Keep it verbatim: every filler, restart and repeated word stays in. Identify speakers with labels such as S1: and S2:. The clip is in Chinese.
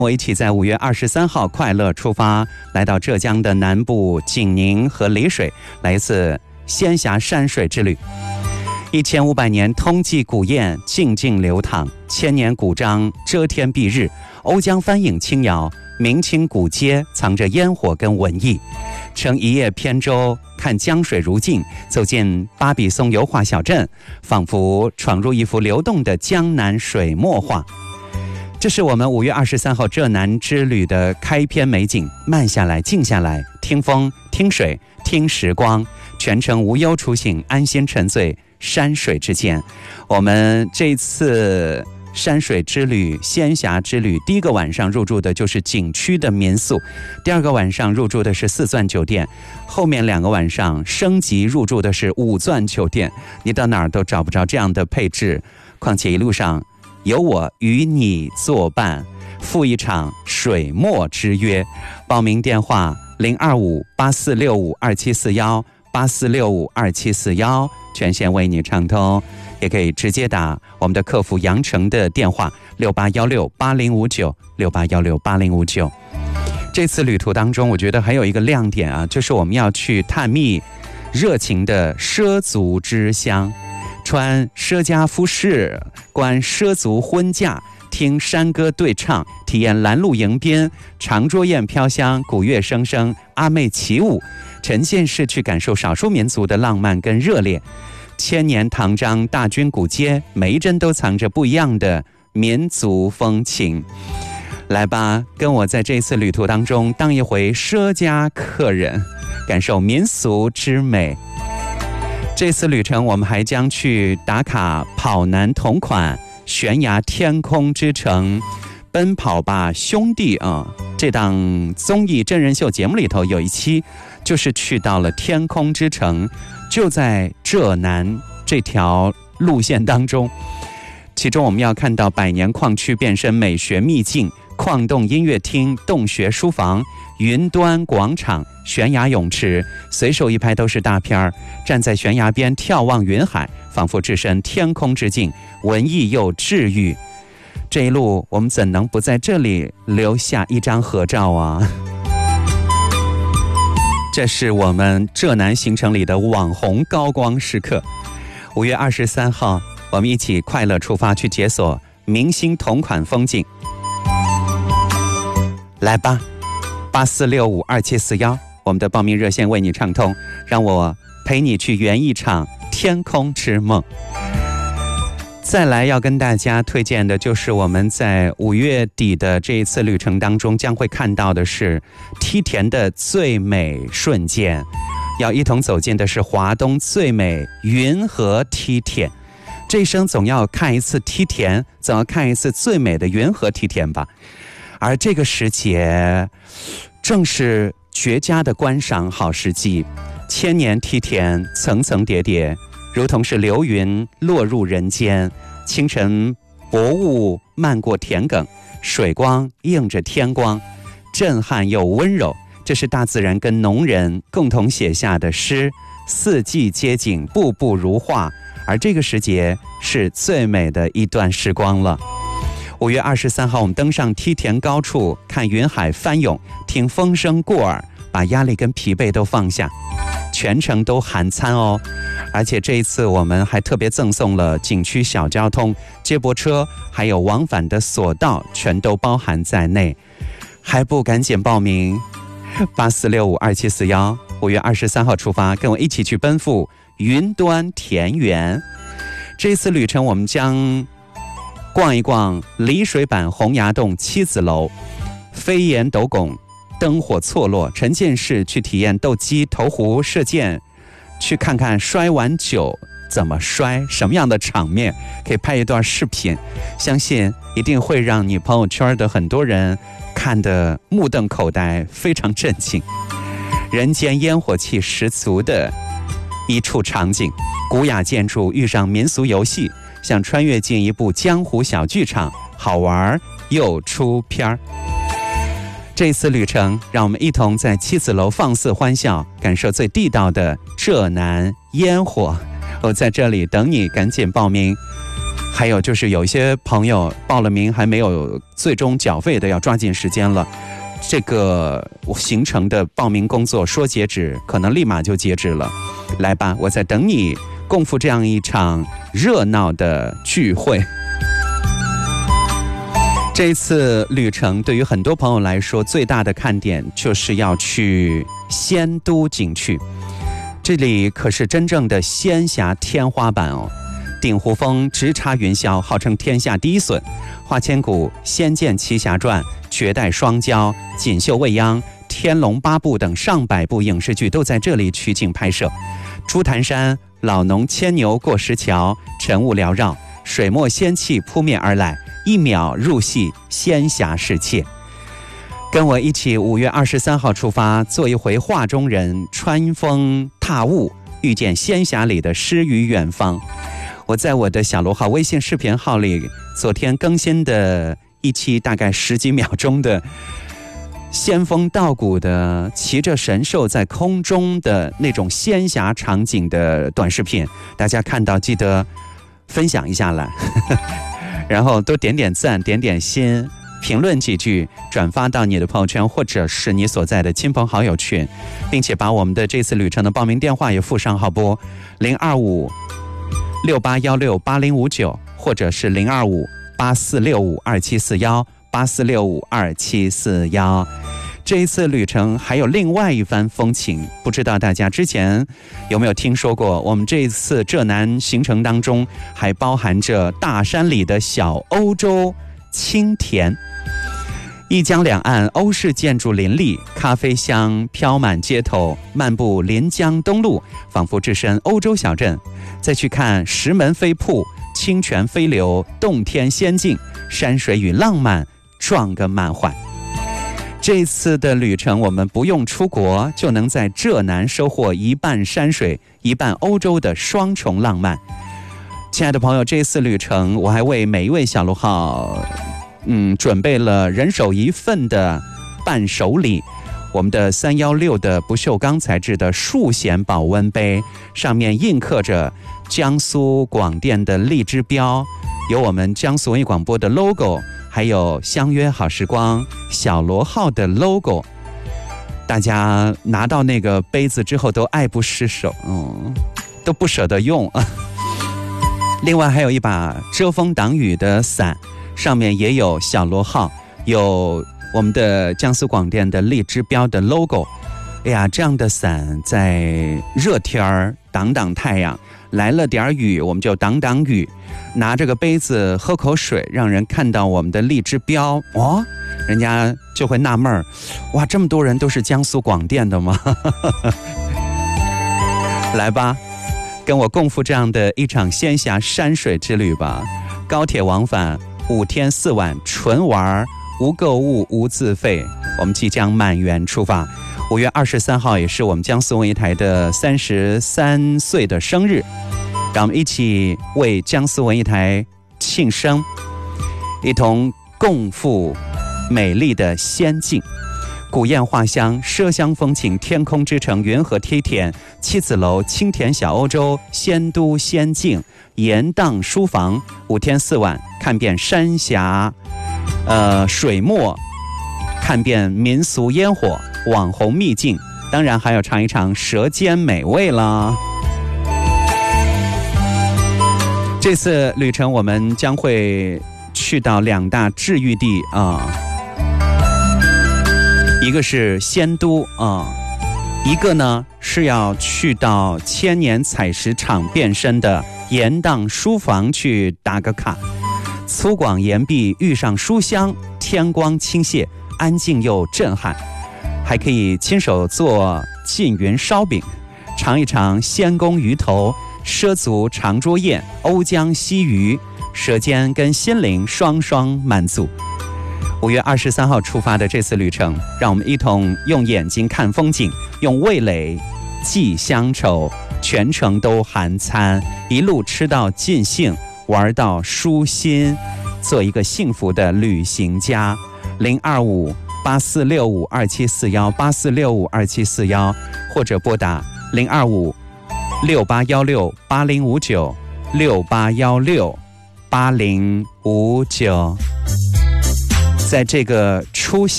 S1: 我一起在五月二十三号快乐出发，来到浙江的南部景宁和丽水，来一次仙峡山水之旅。一千五百年通济古堰静静流淌，千年古章遮天蔽日，瓯江帆影轻摇，明清古街藏着烟火跟文艺。乘一叶扁舟，看江水如镜，走进巴比松油画小镇，仿佛闯入一幅流动的江南水墨画。这是我们五月二十三号浙南之旅的开篇美景，慢下来，静下来，听风，听水，听时光，全程无忧出行，安心沉醉山水之间。我们这次山水之旅、仙峡之旅，第一个晚上入住的就是景区的民宿，第二个晚上入住的是四钻酒店，后面两个晚上升级入住的是五钻酒店。你到哪儿都找不着这样的配置，况且一路上有我与你作伴，赴一场水墨之约。报名电话零二五八四六五二七四幺八四六五二七四幺，全线为你畅通，也可以直接打我们的客服杨成的电话六八幺六八零五九六八幺六八零五九。这次旅途当中，我觉得还有一个亮点啊，就是我们要去探秘热情的畲族之乡。穿畲家服饰，观畲族婚嫁，听山歌对唱，体验拦路迎宾，长桌宴飘香，鼓乐声声，阿妹起舞，沉浸式去感受少数民族的浪漫跟热烈。千年唐章大军古街，每一帧都藏着不一样的民族风情。来吧，跟我在这次旅途当中当一回畲家客人，感受民俗之美。这次旅程我们还将去打卡跑男同款悬崖天空之城，奔跑吧兄弟啊！这档综艺真人秀节目里头有一期就是去到了天空之城，就在浙南这条路线当中。其中我们要看到百年矿区变身美学秘境，矿洞音乐厅、洞穴书房、云端广场、悬崖泳池，随手一拍都是大片儿。站在悬崖边眺望云海，仿佛置身天空之境，文艺又治愈。这一路我们怎能不在这里留下一张合照啊？这是我们浙南行程里的网红高光时刻。五月二十三号，我们一起快乐出发，去解锁明星同款风景。来吧，八四六五二七四幺，我们的报名热线为你畅通，让我陪你去圆一场天空之梦。再来要跟大家推荐的就是我们在五月底的这一次旅程当中将会看到的是梯田的最美瞬间，要一同走进的是华东最美云河梯田。这一生总要看一次梯田，总要看一次最美的云河梯田吧。而这个时节正是绝佳的观赏好时机，千年梯田层层叠叠，如同是流云落入人间。清晨薄雾漫过田埂，水光映着天光，震撼又温柔。这是大自然跟农人共同写下的诗，四季街景，步步如画。而这个时节是最美的一段时光了。五月二十三号，我们登上梯田高处，看云海翻涌，听风声过耳，把压力跟疲惫都放下，全程都含餐哦。而且这一次我们还特别赠送了景区小交通、接驳车，还有往返的索道，全都包含在内。还不赶紧报名？八四六五二七四幺，五月二十三号出发，跟我一起去奔赴云端田园。这一次旅程我们将逛一逛丽水版洪崖洞七子楼，飞檐斗拱，灯火错落，沉浸式去体验斗鸡、投壶、射箭，去看看摔碗酒怎么摔，什么样的场面，可以拍一段视频，相信一定会让你朋友圈的很多人看得目瞪口呆，非常震惊。人间烟火气十足的一处场景，古雅建筑遇上民俗游戏，像穿越进一部江湖小剧场，好玩又出片儿。这次旅程，让我们一同在七子楼放肆欢笑，感受最地道的浙南烟火。我在这里等你，赶紧报名。 还有就是有一些朋友报了名还没有最终缴费的，要抓紧时间了。这个行程的报名工作说截止，可能立马就截止了。来吧，我在等你共赴这样一场热闹的聚会。这一次旅程对于很多朋友来说，最大的看点就是要去仙都景区。这里可是真正的仙侠天花板哦。鼎湖峰直插云霄，号称天下第一笋。花千骨、仙剑奇侠传、绝代双骄、锦绣未央、天龙八部等上百部影视剧都在这里取景拍摄。朱檀山老农牵牛过石桥，晨雾缭绕，水墨仙气扑面而来，一秒入戏，仙侠侍妾。跟我一起五月二十三号出发，做一回画中人，穿风踏雾，遇见仙侠里的诗与远方。我在我的小罗号微信视频号里昨天更新的一期大概十几秒钟的仙风道骨的骑着神兽在空中的那种仙侠场景的短视频，大家看到记得分享一下来然后都点点赞，点点心，评论几句，转发到你的朋友圈或者是你所在的亲朋好友群，并且把我们的这次旅程的报名电话也附上，好不？零二五六八幺六八零五九，或者是零二五八四六五二七四幺八四六五二七四幺。这一次旅程还有另外一番风情，不知道大家之前有没有听说过？我们这一次浙南行程当中还包含着大山里的小欧洲青田。一江两岸欧式建筑林立，咖啡香飘满街头，漫步临江东路，仿佛置身欧洲小镇。再去看石门飞瀑，清泉飞流，洞天仙境，山水与浪漫撞个满怀。这次的旅程我们不用出国，就能在浙南收获一半山水一半欧洲的双重浪漫。亲爱的朋友，这次旅程我还为每一位小罗号嗯，准备了人手一份的伴手礼，我们的三一六的不锈钢材质的数显保温杯，上面印刻着江苏广电的荔枝标，有我们江苏文艺广播的 logo， 还有相约好时光小罗号的 logo。 大家拿到那个杯子之后都爱不释手，嗯，都不舍得用另外还有一把遮风挡雨的伞，上面也有小罗号，有我们的江苏广电的荔枝标的 logo。 哎呀，这样的伞在热天儿挡挡太阳，来了点雨我们就挡挡雨，拿这个杯子喝口水，让人看到我们的荔枝标，哦，人家就会纳闷儿，哇，这么多人都是江苏广电的吗来吧，跟我共赴这样的一场仙侠山水之旅吧。高铁往返五天四晚，纯玩，无购物无自费。我们即将满员出发。五月二十三号也是我们江苏文艺台的三十三岁的生日，让我们一起为江苏文艺台庆生，一同共赴美丽的仙境。古砚画香，麝香风情，天空之城，云河梯田，七子楼，青田小欧洲，仙都仙境，盐荡书房，五天四晚，看遍山峡呃水墨，看遍民俗烟火，网红秘境，当然还要尝一尝舌尖美味啦。这次旅程我们将会去到两大治愈地啊、呃一个是仙都啊、嗯，一个呢是要去到千年采石场变身的盐荡书房去打个卡。粗犷岩壁遇上书香，天光倾泻，安静又震撼。还可以亲手做缙云烧饼，尝一尝仙公鱼头、畲族长桌宴、瓯江西鱼，舌尖跟心灵双双满足。五月二十三号出发的这次旅程，让我们一同用眼睛看风景，用味蕾记乡愁，全程都含餐，一路吃到尽兴，玩到舒心，做一个幸福的旅行家。零二五八四六五二七四幺八四六五二七四幺，或者拨打零二五六八幺六八零五九六八幺六八零五九。在这个初夏